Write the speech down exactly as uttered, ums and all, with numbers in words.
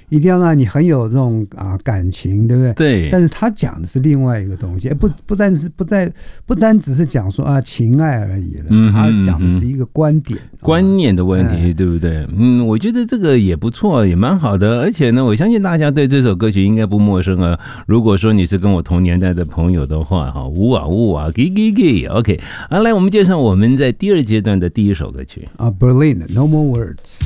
一定要让你很有这种啊感情，对不对？ 对。 但是他讲的是另外一个东西，不不但是不在不单只是讲说啊情爱而已了，嗯、他讲的是一个观点、 观念的问题，对不对？嗯，我觉得这个也不错，也蛮好的。而且呢，我相信大家对这首歌曲应该不陌生啊。如果说你是跟我同年代的朋友的话，哈，呜啊呜啊，给给给 ，OK。好，来，我们介绍我们在第二阶段的第一首歌曲啊 ，Berlin No More Words。